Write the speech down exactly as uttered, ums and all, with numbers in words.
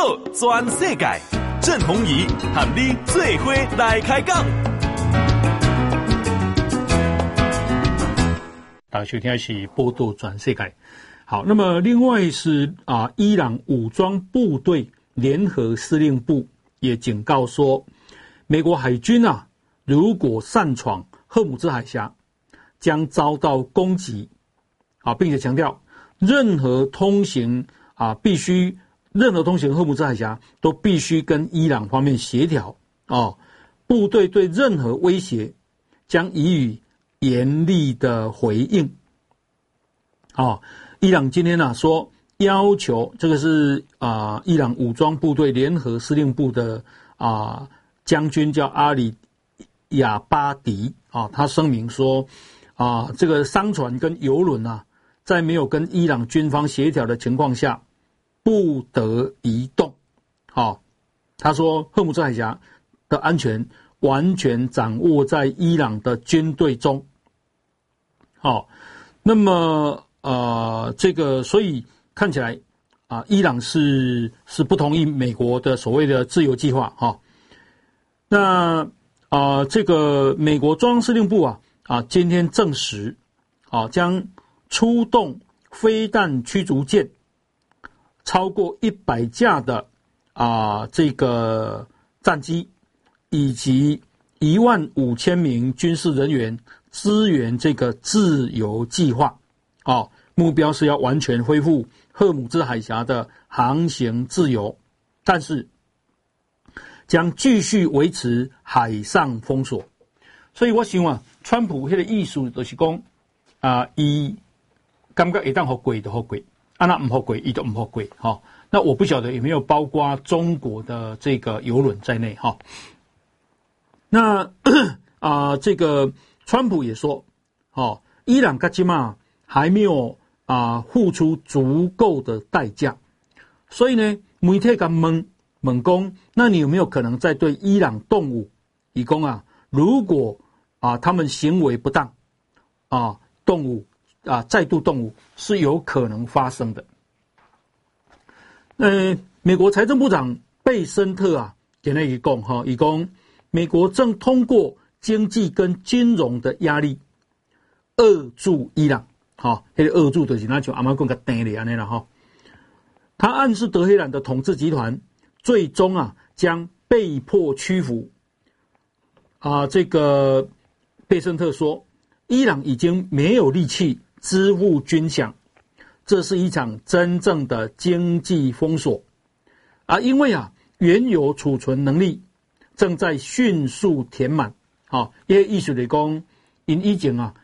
道全世界，郑鸿仪和你做伙来开讲。 大家收听的是《报道全世界》。好，那么另外是啊，伊朗武装部队联合司令部也警告说，美国海军啊，如果擅闯荷姆兹海峡，将遭到攻击。啊，并且强调，任何通行啊，必须任何通行荷姆兹海峡都必须跟伊朗方面协调。哦，部队对任何威胁将予以严厉的回应。哦，伊朗今天啊说要求，这个是啊、呃、伊朗武装部队联合司令部的啊、呃、将军叫阿里亚巴迪啊、哦，他声明说啊、呃、这个商船跟油轮啊，在没有跟伊朗军方协调的情况下，不得移动。好、哦，他说荷姆兹海峡的安全完全掌握在伊朗的军队中。好、哦，那么呃，这个所以看起来啊，伊朗是是不同意美国的所谓的自由计划哈、哦。那啊、呃，这个美国中央司令部啊啊今天证实，啊将出动飞弹驱逐舰超过一百架的啊这个战机，以及一万五千名军事人员支援这个自由计划。哦，目标是要完全恢复荷姆兹海峡的航行自由，但是将继续维持海上封锁。所以我想啊，川普那个意思就是讲啊，伊感觉一旦好贵就好贵，啊那唔好贵，伊就唔好贵哈。那我不晓得有没有包括中国的这个邮轮在内哈。那啊、呃，这个川普也说，哦，伊朗噶今嘛还没有啊、呃、付出足够的代价，所以呢，媒体敢问问讲，那你有没有可能在对伊朗动武？以供啊，如果啊他们行为不当啊动武。啊，再度动武是有可能发生的。呃，美国财政部长贝森特啊，给那一讲哈，一讲美国正通过经济跟金融的压力扼住伊朗，哈，那个扼住就是那像阿妈讲个定的安尼啦哈。他暗示德黑兰的统治集团最终啊将被迫屈服。啊，这个贝森特说，伊朗已经没有力气支付军饷，这是一场真正的经济封锁啊！因为啊，原油储存能力正在迅速填满。好、哦，因为意思来讲，因以前啊